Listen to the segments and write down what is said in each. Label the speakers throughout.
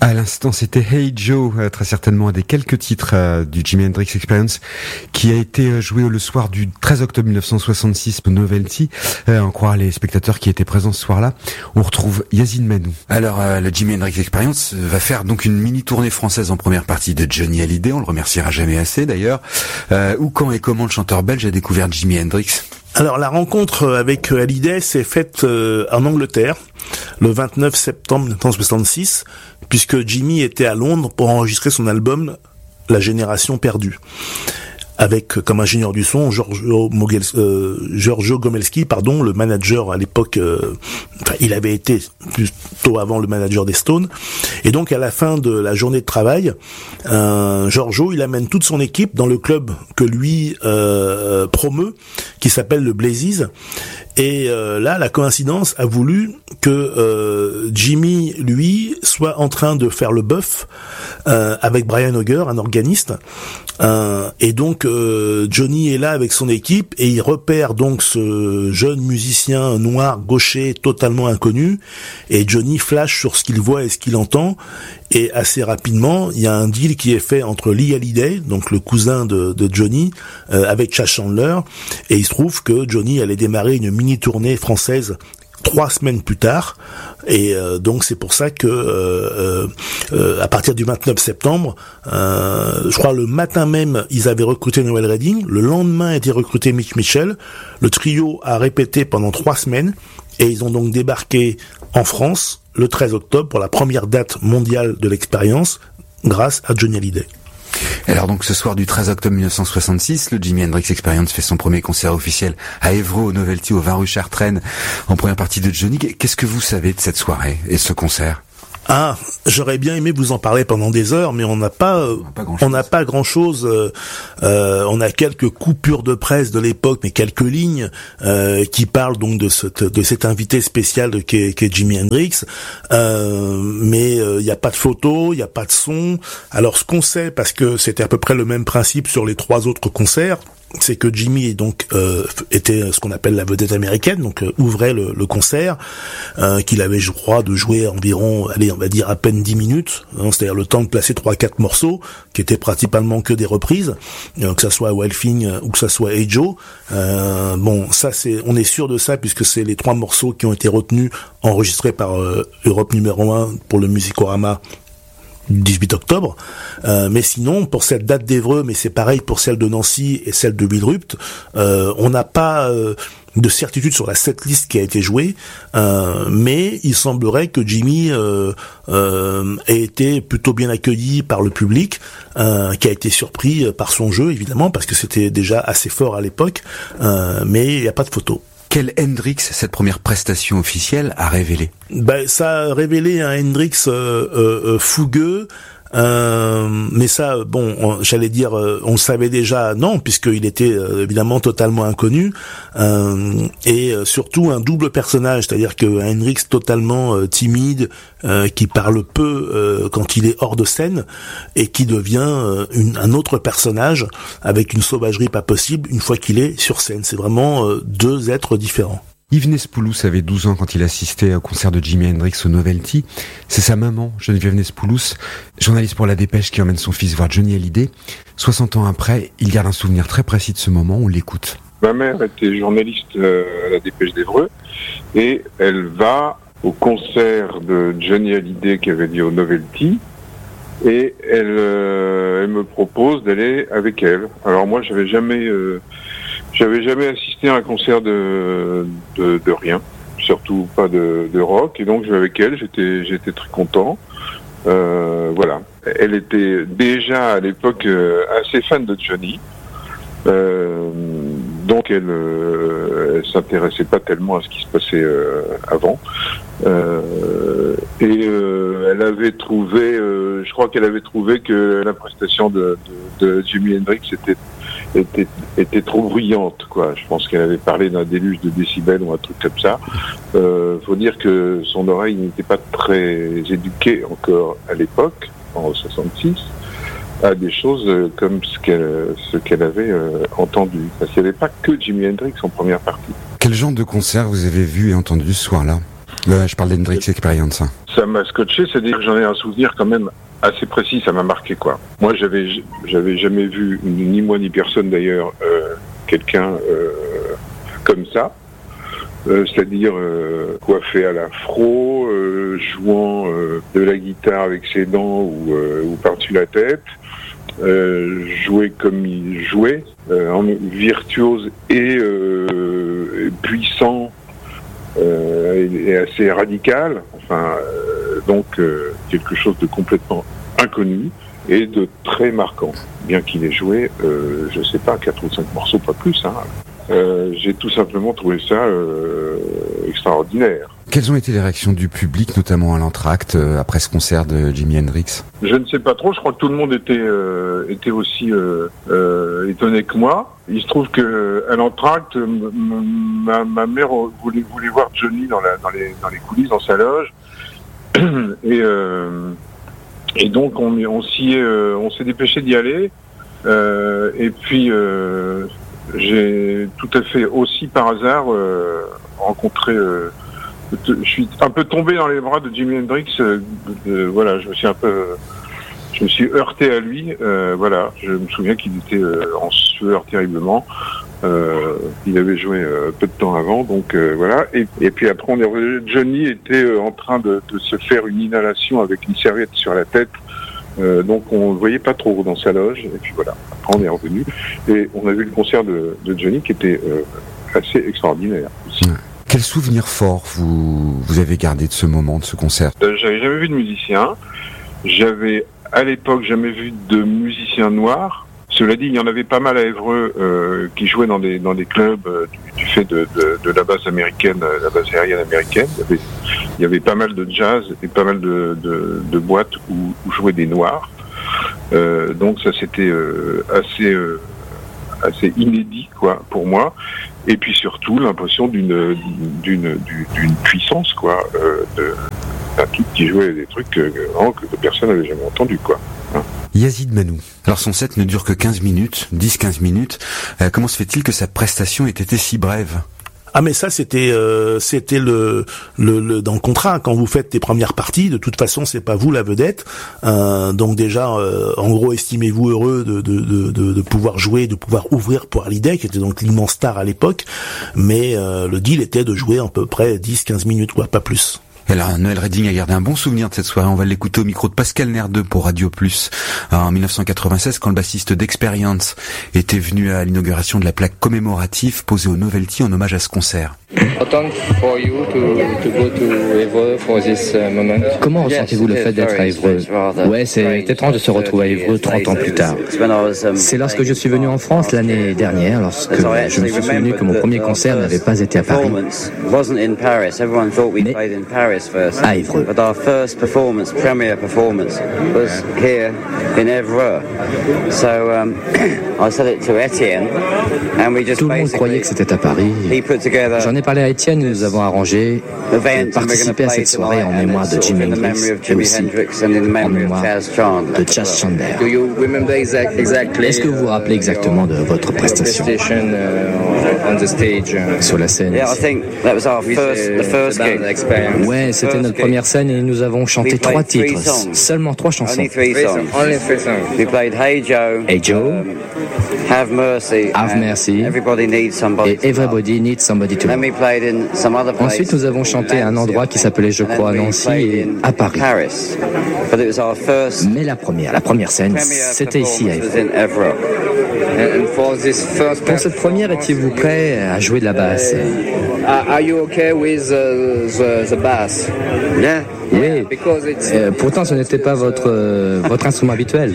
Speaker 1: À l'instant, c'était Hey Joe, très certainement un des quelques titres du Jimi Hendrix Experience qui a été joué le soir du 13 octobre 1966 au Novelty. En croire les spectateurs qui étaient présents ce soir-là. On retrouve Yazid Manou. Alors, le Jimi Hendrix Experience va faire donc une mini tournée française en première partie de Johnny Hallyday. On le remerciera jamais assez d'ailleurs. Où, quand et comment le chanteur belge a découvert Jimi Hendrix?
Speaker 2: Alors la rencontre avec Hallyday s'est faite en Angleterre le 29 septembre 1966, puisque Jimmy était à Londres pour enregistrer son album La Génération Perdue, avec comme ingénieur du son Giorgio Gomelski, le manager à l'époque. Il avait été plutôt avant le manager des Stones. Et donc à la fin de la journée de travail, Giorgio il amène toute son équipe dans le club que lui promeut, qui s'appelle le Blazes. Et là, la coïncidence a voulu que Jimmy, lui, soit en train de faire le bœuf avec Brian Auger, un organiste. Et donc Johnny est là avec son équipe et il repère donc ce jeune musicien noir gaucher totalement inconnu, et Johnny flash sur ce qu'il voit et ce qu'il entend, et assez rapidement il y a un deal qui est fait entre Lee Hallyday, donc le cousin de Johnny, avec Chas Chandler, et il se trouve que Johnny allait démarrer une mini tournée française 3 semaines plus tard, et donc c'est pour ça que à partir du 29 septembre, je crois le matin même, ils avaient recruté Noel Redding, le lendemain a été recruté Mitch Mitchell, le trio a répété pendant 3 semaines, et ils ont donc débarqué en France le 13 octobre pour la première date mondiale de l'expérience, grâce à Johnny Hallyday.
Speaker 1: Alors donc ce soir du 13 octobre 1966, le Jimi Hendrix Experience fait son premier concert officiel à Évreux au Novelty au 20 rue Chartraine en première partie de Johnny. Qu'est-ce que vous savez de cette soirée et de ce concert?
Speaker 2: Ah, j'aurais bien aimé vous en parler pendant des heures, mais on n'a pas grand-chose. On a quelques coupures de presse de l'époque, mais quelques lignes qui parlent donc de cet invité spécial qu'est Jimi Hendrix. Mais il n'y a pas de photos, il n'y a pas de son. Alors ce qu'on sait, parce que c'était à peu près le même principe sur les 3 autres concerts, c'est que Jimmy donc était ce qu'on appelle la vedette américaine, donc ouvrait le concert, qu'il avait, je crois, de jouer environ, on va dire à peine 10 minutes, c'est-à-dire le temps de placer 3-4 morceaux, qui étaient principalement que des reprises, que ça soit Wild Thing ou que ça soit Hey Joe. Ça on est sûr de ça, puisque c'est les 3 morceaux qui ont été retenus, enregistrés par Europe numéro 1 pour le Musicorama 18 octobre, mais sinon pour cette date d'Évreux, mais c'est pareil pour celle de Nancy et celle de Billrupt, on n'a pas de certitude sur la setlist qui a été jouée, mais il semblerait que Jimmy ait été plutôt bien accueilli par le public, qui a été surpris par son jeu évidemment, parce que c'était déjà assez fort à l'époque, mais il n'y a pas de photo.
Speaker 1: Quel Hendrix cette première prestation officielle a révélé?
Speaker 2: Ça a révélé un Hendrix fougueux, mais ça, j'allais dire, on le savait déjà, non, puisqu'il était évidemment totalement inconnu, et surtout un double personnage, c'est-à-dire que Hendrix totalement timide, qui parle peu quand il est hors de scène, et qui devient un autre personnage avec une sauvagerie pas possible une fois qu'il est sur scène. C'est vraiment 2 êtres différents.
Speaker 1: Yves Nespoulos avait 12 ans quand il assistait au concert de Jimi Hendrix au Novelty. C'est sa maman, Geneviève Nespoulos, journaliste pour La Dépêche, qui emmène son fils voir Johnny Hallyday. 60 ans après, il garde un souvenir très précis de ce moment, on l'écoute.
Speaker 3: Ma mère était journaliste à La Dépêche d'Évreux, et elle va au concert de Johnny Hallyday qui avait lieu au Novelty, et elle me propose d'aller avec elle. Alors moi, j'avais jamais assisté à un concert de rien, surtout pas de rock, et donc je vais avec elle, j'étais très content. Voilà. Elle était déjà à l'époque assez fan de Johnny, donc elle s'intéressait pas tellement à ce qui se passait avant, et elle avait trouvé, je crois qu'elle avait trouvé que la prestation de Jimi Hendrix était trop bruyante, quoi. Je pense qu'elle avait parlé d'un déluge de décibels ou un truc comme ça. Faut dire que son oreille n'était pas très éduquée encore à l'époque, en 66, à des choses comme ce qu'elle avait entendu. Parce qu'il n'y avait pas que Jimi Hendrix en première partie.
Speaker 1: Quel genre de concert vous avez vu et entendu ce soir-là? Je parle d'Hendrix Experience.
Speaker 3: ça m'a scotché, c'est-à-dire que j'en ai un souvenir quand même assez précis, ça m'a marqué, quoi. Moi, j'avais jamais vu, ni moi ni personne d'ailleurs, quelqu'un comme ça. C'est-à-dire coiffé à l'afro, jouant de la guitare avec ses dents ou par-dessus la tête, jouer comme il jouait, virtuose et puissant et assez radical, enfin donc quelque chose de complètement inconnu et de très marquant, bien qu'il ait joué, je sais pas, 4 ou 5 morceaux, pas plus, hein. J'ai tout simplement trouvé ça extraordinaire.
Speaker 1: Quelles ont été les réactions du public, notamment à l'entracte, après ce concert de Jimi Hendrix?
Speaker 3: Je ne sais pas trop, je crois que tout le monde était aussi étonné que moi. Il se trouve que à l'entracte, ma mère voulait voir Johnny dans les coulisses, dans sa loge. Et donc on s'est dépêché d'y aller. Et puis j'ai tout à fait aussi par hasard rencontré. Je suis un peu tombé dans les bras de Jimi Hendrix. Voilà, je me suis heurté à lui. Voilà, je me souviens qu'il était en sueur terriblement. Il avait joué peu de temps avant, donc voilà. Et puis après, Johnny était en train de se faire une inhalation avec une serviette sur la tête. Donc on le voyait pas trop dans sa loge. Et puis voilà. Après on est revenu et on a vu le concert de Johnny qui était assez extraordinaire aussi.
Speaker 1: Ouais. Quel souvenir fort vous avez gardé de ce moment, de ce concert?
Speaker 3: J'avais jamais vu de musicien. J'avais à l'époque jamais vu de musicien noir. Cela dit, il y en avait pas mal à Évreux qui jouaient dans des clubs du fait de la base américaine, la base aérienne américaine. Il y avait pas mal de jazz et pas mal de boîtes où jouaient des noirs. Donc ça c'était assez inédit, quoi, pour moi. Et puis surtout l'impression d'une puissance, quoi, d'un type qui jouait des trucs que personne n'avait jamais entendu, quoi. Hein.
Speaker 1: Yazid Manou. Alors son set ne dure que 15 minutes, 10-15 minutes. Comment se fait-il que sa prestation ait été si brève?
Speaker 2: Ah mais ça c'était le dans le contrat, quand vous faites les premières parties, de toute façon c'est pas vous la vedette, donc déjà en gros estimez-vous heureux de pouvoir jouer, de pouvoir ouvrir pour Hallyday qui était donc l'immense star à l'époque, mais le deal était de jouer à peu près 10-15 minutes, quoi, pas plus.
Speaker 1: Alors, Noël Redding a gardé un bon souvenir de cette soirée. On va l'écouter au micro de Pascal Nerdeux pour Radio Plus. En 1996, quand le bassiste d'Experience était venu à l'inauguration de la plaque commémorative posée au Novelty en hommage à ce concert.
Speaker 4: Comment ressentez-vous le fait d'être à Évreux? Ouais, c'est étrange de se retrouver à Évreux 30 ans plus tard. C'est lorsque je suis venu en France l'année dernière, lorsque je me suis souvenu que mon premier concert n'avait pas été à Paris, mais à Évreux. Tout le monde croyait que c'était à Paris. J'en ai parlé à Étienne et nous avons arrangé de participer à cette soirée en mémoire de Jimi Hendrix et aussi en mémoire de Chas Chandler. Est-ce que vous vous rappelez exactement de votre prestation sur la scène? Ouais, c'était notre première scène et nous avons chanté 3 titres, seulement 3 chansons. Hey Joe, Have Mercy et Everybody Needs Somebody to Love. Ensuite, nous avons chanté à un endroit qui s'appelait, je crois, Nancy et à Paris. Mais la première scène, c'était ici à Évreux. Pour cette première, étiez-vous prêt à jouer de la basse?
Speaker 5: Are you okay with the bass?
Speaker 4: Yeah. Oui, pourtant ce n'était pas votre instrument habituel.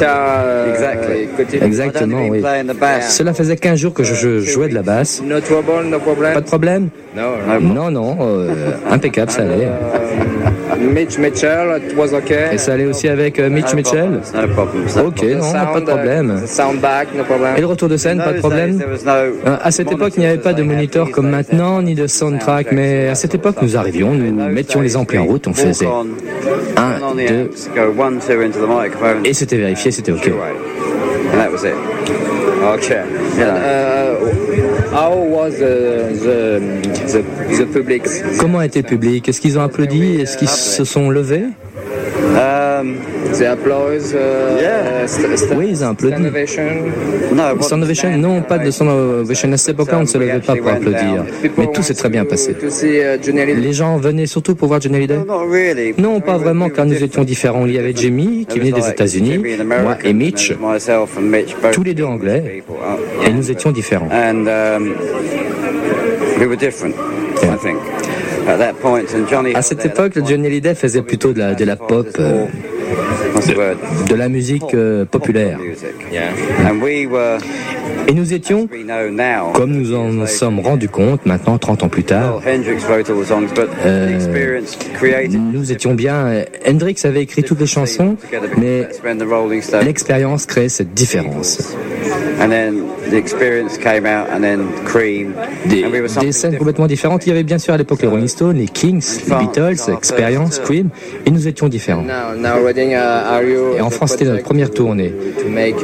Speaker 4: Exactement, oui. Cela faisait 15 jours que je jouais de la basse. Pas de problème? Non, impeccable, ça allait.
Speaker 5: Mitch Mitchell, it was okay.
Speaker 4: Et ça allait aussi avec Mitch Mitchell? Ok, non, pas de problème. Et le retour de scène, pas de problème? À cette époque, il n'y avait pas de moniteur comme maintenant, ni de soundtrack, mais à cette époque, nous arrivions, nous mettions les amplis en route, on faisait 1, 2, et c'était vérifié, c'était ok.
Speaker 5: Okay.
Speaker 4: Comment était le public? Est-ce qu'ils ont applaudi? Est-ce qu'ils se sont levés? Oui, ils ont applaudi. Sound Ovation? Non, pas de Sound Ovation. À cette époque-là, on ne se levait pas pour applaudir. Mais tout s'est très bien passé. Les gens venaient surtout pour voir Johnny Hallyday? Non, pas vraiment, car nous étions différents. Il y avait Jimmy, qui venait des États-Unis, moi et Mitch, tous les deux anglais, et nous étions différents. À cette époque, Johnny Hallyday faisait plutôt de la pop, de la musique populaire. Et nous étions, comme nous en sommes rendus compte maintenant, 30 ans plus tard, nous étions bien. Hendrix avait écrit toutes les chansons, mais l'expérience créait cette différence. Des scènes complètement différentes. Il y avait bien sûr à l'époque les Rolling Stones, les Kings, les Beatles, Experience, Cream, et nous étions différents. Et en France, c'était notre première tournée.